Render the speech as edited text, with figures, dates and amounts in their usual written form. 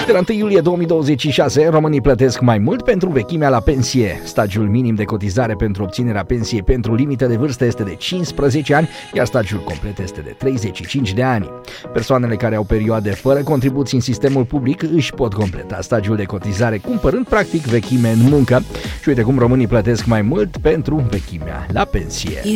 De la 1 iulie 2026, românii plătesc mai mult pentru vechimea la pensie. Stagiul minim de cotizare pentru obținerea pensiei pentru limită de vârstă este de 15 ani, iar stagiul complet este de 35 de ani. Persoanele care au perioade fără contribuții în sistemul public își pot completa stagiul de cotizare cumpărând practic vechime în muncă. Și uite cum românii plătesc mai mult pentru vechimea la pensie.